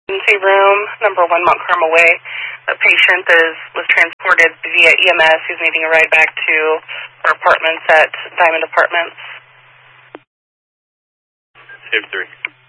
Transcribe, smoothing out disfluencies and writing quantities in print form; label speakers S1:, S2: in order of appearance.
S1: emergency room, number 1 Mount Carmel Way. The patient was transported via EMS. He's needing a ride back to our apartments at Diamond Apartments.
S2: Save 3.